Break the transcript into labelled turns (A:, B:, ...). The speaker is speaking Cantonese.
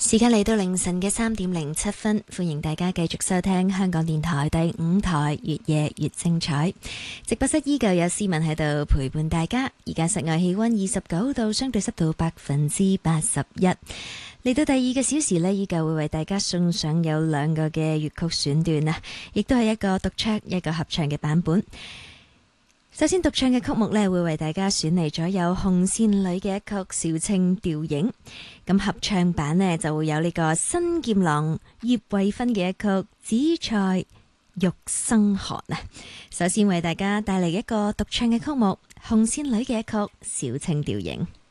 A: 時間嚟到凌晨嘅3:07，歡迎大家繼續收聽香港電台第5台越夜越精彩。直播室依舊有思文喺度陪伴大家。而家室外氣溫29度，相對濕度81%。嚟到第2個小時呢，依舊會為大家送上有2個嘅粵曲選段啊，亦都係一個獨唱一個合唱嘅版本。首先獨唱嘅曲目呢，會為大家選嚟咗有紅線女嘅一曲《小清調影》，咁合唱版呢，就會有呢個新劍郎葉慧芬嘅一曲《紫菜玉生寒》啊。首先為大家帶嚟一個獨唱嘅曲目，紅線女嘅一曲《小清調影》。